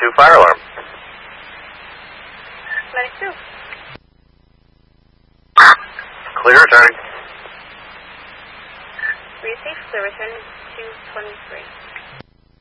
fire alarm. Medic 2. Clear, returning. Receive, clear, returning 223.